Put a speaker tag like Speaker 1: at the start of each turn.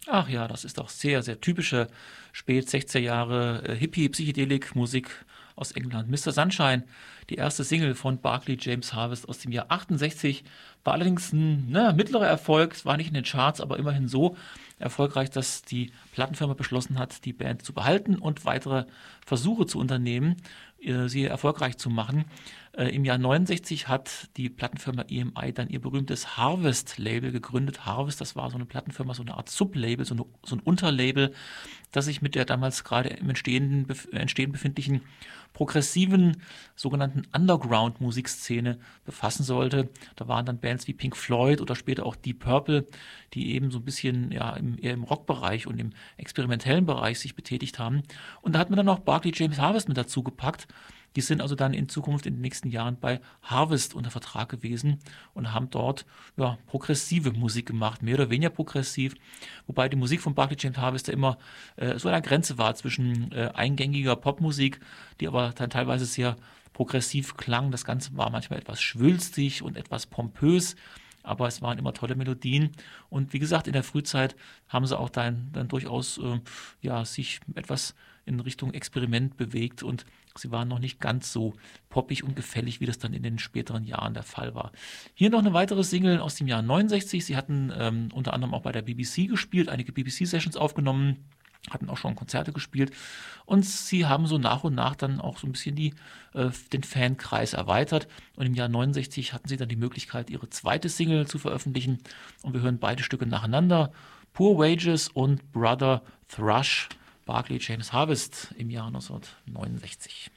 Speaker 1: Ach ja, das ist doch sehr, sehr typische spät 60er Jahre Hippie-Psychedelik-Musik aus England. Mr. Sunshine, die erste Single von Barclay James Harvest aus dem Jahr 68, war allerdings ein mittlerer Erfolg. Es war nicht in den Charts, aber immerhin so erfolgreich, dass die Plattenfirma beschlossen hat, die Band zu behalten und weitere Versuche zu unternehmen, sie erfolgreich zu machen. Im Jahr 69 hat die Plattenfirma EMI dann ihr berühmtes Harvest-Label gegründet. Harvest, das war so eine Plattenfirma, so eine Art Sublabel, so ein Unterlabel, das sich mit der damals gerade im Entstehen befindlichen progressiven sogenannten Underground-Musikszene befassen sollte. Da waren dann Bands wie Pink Floyd oder später auch Deep Purple, die eben so ein bisschen ja, eher im Rockbereich und im experimentellen Bereich sich betätigt haben. Und da hat man dann auch Barclay James Harvest mit dazu gepackt. Die sind also dann in Zukunft in den nächsten Jahren bei Harvest unter Vertrag gewesen und haben dort ja, progressive Musik gemacht, mehr oder weniger progressiv, wobei die Musik von Barclay James Harvest ja immer so an der Grenze war zwischen eingängiger Popmusik, die aber dann teilweise sehr progressiv klang. Das Ganze war manchmal etwas schwülstig und etwas pompös, aber es waren immer tolle Melodien. Und wie gesagt, in der Frühzeit haben sie auch dann durchaus ja, sich etwas in Richtung Experiment bewegt und sie waren noch nicht ganz so poppig und gefällig, wie das dann in den späteren Jahren der Fall war. Hier noch eine weitere Single aus dem Jahr 69. Sie hatten unter anderem auch bei der BBC gespielt, einige BBC-Sessions aufgenommen, hatten auch schon Konzerte gespielt und sie haben so nach und nach dann auch so ein bisschen den Fankreis erweitert und im Jahr 69 hatten sie dann die Möglichkeit, ihre zweite Single zu veröffentlichen und wir hören beide Stücke nacheinander, Poor Wages und Brother Thrush, Barclay James Harvest im Jahr 1969.